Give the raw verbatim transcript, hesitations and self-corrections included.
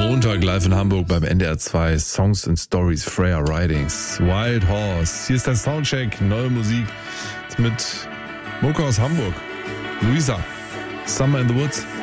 Montag live in Hamburg beim N D R zwei Songs and Stories, Freya Ridings, Wild Horse. Hier ist der Soundcheck, neue Musik mit Mucke aus Hamburg. Luisa, Summer in the Woods.